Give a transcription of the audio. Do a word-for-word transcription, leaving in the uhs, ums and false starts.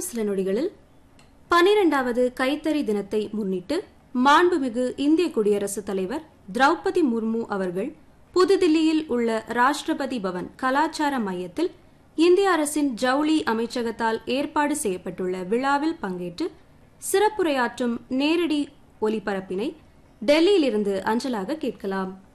இன்னும் சில நொடிகளில் பனிரெண்டாவது கைத்தறி தினத்தை முன்னிட்டு மாண்புமிகு இந்திய குடியரசுத் தலைவர் திரௌபதி முர்மு அவர்கள் புதுதில்லியில் உள்ள ராஷ்டிரபதி பவன் கலாச்சார மையத்தில் இந்திய அரசின் ஜவுளி அமைச்சகத்தால் ஏற்பாடு செய்யப்பட்டுள்ள விழாவில் பங்கேற்று சிறப்புரையாற்றும் நேரடி ஒலிபரப்பினை டெல்லியிலிருந்து அஞ்சலாக கேட்கலாம்.